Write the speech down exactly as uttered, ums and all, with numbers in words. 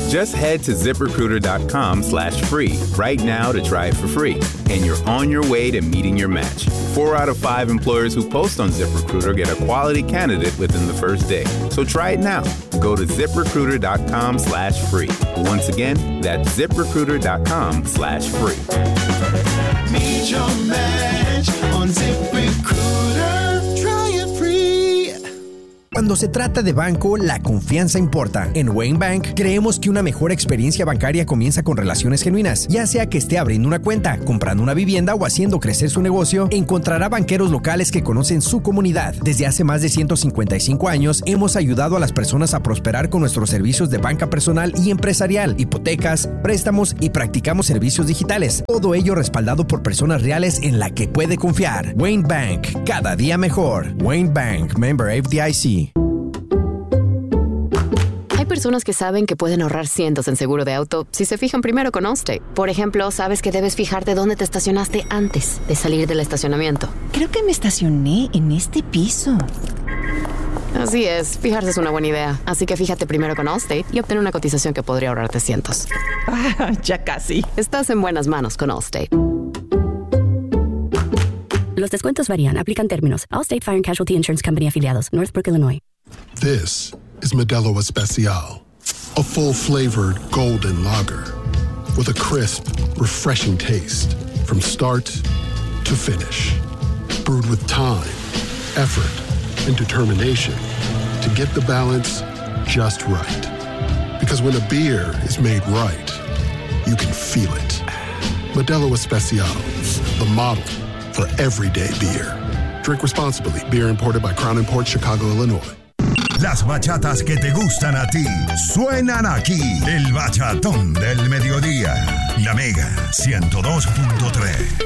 Just head to ZipRecruiter.com slash free right now to try it for free, and you're on your way to meeting your match. Four out of five employers who post on ZipRecruiter get a quality candidate within the first day. So try it now. Go to ZipRecruiter.com slash free. Once again, that's ZipRecruiter.com slash free. Meet your match on ZipRecruiter. Try it free. Cuando se trata de banco, la confianza importa. En Wayne Bank creemos que una mejor experiencia bancaria comienza con relaciones genuinas. Ya sea que esté abriendo una cuenta, comprando una vivienda o haciendo crecer su negocio, encontrará banqueros locales que conocen su comunidad. Desde hace más de ciento cincuenta y cinco años, hemos ayudado a las personas a prosperar con nuestros servicios de banca personal y empresarial, hipotecas, préstamos y practicamos servicios digitales. Todo ello respaldado por personas reales en la que puede confiar. Wayne Bank, cada día mejor. Wayne Bank, member F D I C. Hay personas que saben que pueden ahorrar cientos en seguro de auto si se fijan primero con Allstate. Por ejemplo, sabes que debes fijarte dónde te estacionaste antes de salir del estacionamiento. Creo que me estacioné en este piso. Así es, fijarse es una buena idea. Así que fíjate primero con Allstate y obtén una cotización que podría ahorrarte cientos. Ah, ya casi. Estás en buenas manos con Allstate. Los descuentos varían, aplican términos. Allstate Fire and Casualty Insurance Company afiliados, Northbrook, Illinois. This is Modelo Especial, a full-flavored golden lager with a crisp, refreshing taste from start to finish. Brewed with time, effort, and determination to get the balance just right. Because when a beer is made right, you can feel it. Modelo Especial, the model for everyday beer. Drink responsibly. Beer imported by Crown Imports, Chicago, Illinois. Las bachatas que te gustan a ti suenan aquí. El bachatón del mediodía. La Mega ciento dos punto tres.